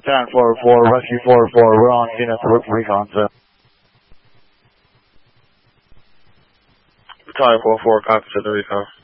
1044, Rescue 44, we're on scene at the recon, sir. Battalion 44, copy to the recon.